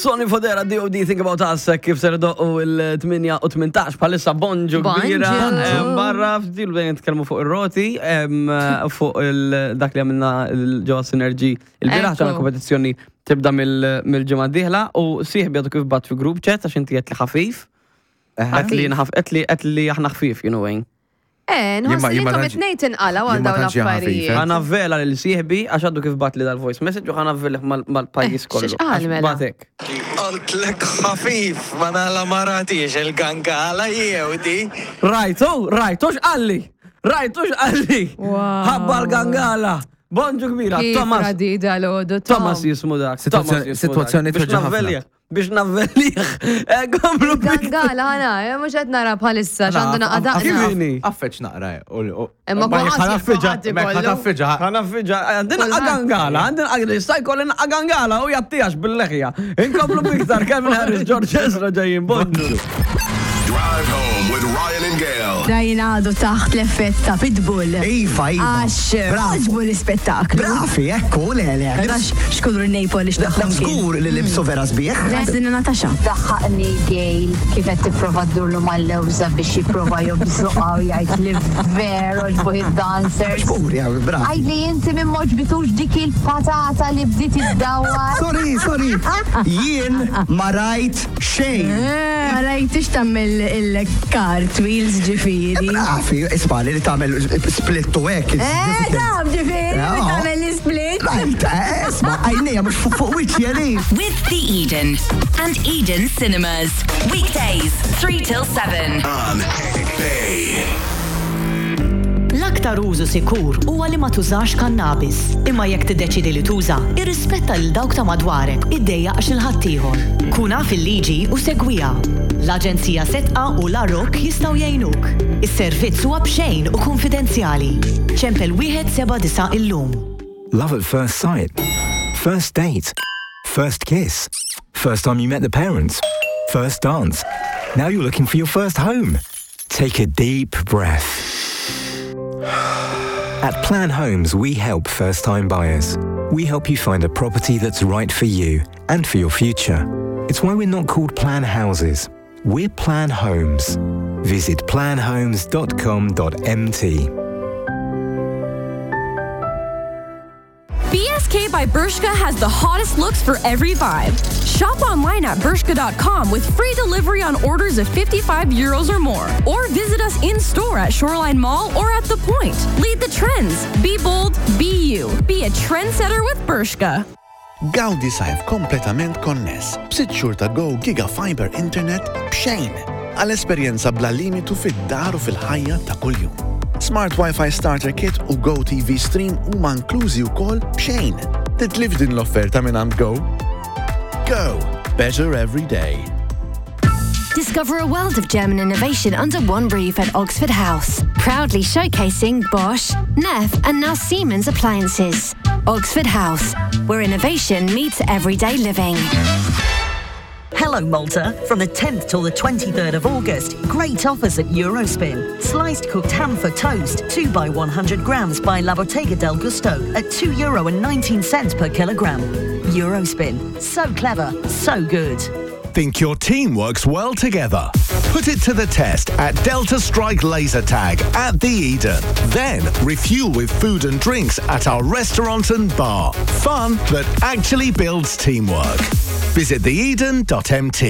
Sonny Fodera, D.O.D. Think About Us, kif ser doqqu il-8 u 18 bħalissa bonġu kbira. Barra, f'dil bejn nitkellmu fuq ir-roti, fuq dak li għamilna ġewwa Synergy il-biraħ ċana kompetizzjoni tibda mill-ġimgħa d-dieħla u sieħbi għadu kif bat fi group chat għax inti qed li ħafif. Qed li aħna ħfif, you know wayne. Nħossi li intom it-nejt inqala għal dawn l-affarijiet. Ħanavvela lil sieħbi għax għaddu kif bat li dal-voice message u ħanavvelek mal-pajjiż kollu. X'qal mela? Batek. Għaltlek ħafif, ma nala maratiex il-gangala jew di. Rajtu x'qalli. Ħabba l-gangala. Bonġu kbira, Thomas jismu dak. Situazzjoni traġa biex navvelliħ. Għamlu gangala ħana, mux għed nara bħalissa, xandu naqadaqna. Kifini? Affeċ naqra. Emma ħanaffiġa. Għandina għagangala, għandina sajkolin għagangala u jattijax bil-leħja. Inkomplu biktar, Kevin Harris, George Ezra ġajin, bonġu. Drive home with Ryan and Gail. Rajna għadu taħt l-effett ta' Pitbull. Iva. Għax, għaġbu l-spettaklu. Brafi, ekku, l-għele. Għax, xkudru n-nejpo li xdaħħom kien. Skur li libsu vera sbieħ. Għazdina Natasha. Daħħaqni Gail kifet t-prova d-durlu mal-lewza biex jiprofa jobżuqa u jgħajt li ver oġbu il-dancers. Skur, ja, brafi. Għajli jinti minn moġbitux dik il-patata li bdiet id-dawar. Sorry. Jien ma rajt xejn. Rajtix tammel il-cartwheels ġifiri. Brafi, isbali li tamel split u ek. Dam ġifiri, tammel l-split. Rajt, isma, għajnija mux fuq wiċi għali. With The Eden and Eden Cinemas. Weekdays, 3 till 7. On Bay. L-aktar użu sikur huwa li ma tużax kannabis. Imma jekk tiddeċidi li tuża, irrispetta lil dawk ta' madwarek, iddejjaq xil-ħaddieħor. Kun naf il-liġi u segwiha. L-Aġenzija Setqa u l-Arok jistgħu jgħinuk. Is-servizz huwa b'xejn u konfidenzjali. ċempel 179 illum. Love at first sight. First date. First kiss. First time you met the parents. First dance. Now you're looking for your first home. Take a deep breath. At Plan Homes, we help first-time buyers. We help you find a property that's right for you and for your future. It's why we're not called Plan Houses. We're Plan Homes. Visit planhomes.com.mt. BSK by Bershka has the hottest looks for every vibe. Shop online at Bershka.com with free delivery on orders of €55 or more. Or visit us in-store at Shoreline Mall or at The Point. Lead the trends. Be bold, be you. Be a trendsetter with Bershka. Gawdi sajf kompletament konness. B'6 xhur ta' Go Giga Fiber Internet b'xejn. Għal-esperjenza bla limitu fid-dar u fil-ħajja ta' kuljum. Smart Wi-Fi Starter Kit u Go TV Stream huma inklużi wkoll b'xejn. Titlif din l-offerta minn Go? Go. Better every day. Discover a world of German innovation under one roof at Oxford House. Proudly showcasing Bosch, Neff and now Siemens appliances. Oxford House, where innovation meets everyday living. Hello Malta. From the 10th till the 23rd of August, great offers at Eurospin. Sliced cooked ham for toast, 2 by 100 grams by La Bottega del Gusto at €2.19 per kilogram. Eurospin. So clever, so good. Think your team works well together? Put it to the test at Delta Strike Laser Tag at The Eden. Then refuel with food and drinks at our restaurant and bar. Fun that actually builds teamwork. Visit theeden.mt.